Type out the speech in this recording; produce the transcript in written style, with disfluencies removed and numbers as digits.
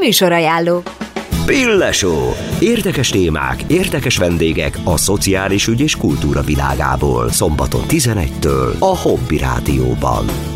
Műsorajánló. Pille Show. Érdekes témák, érdekes vendégek a szociális ügy és kultúra világából. Szombaton 11-től a Hobby Rádióban.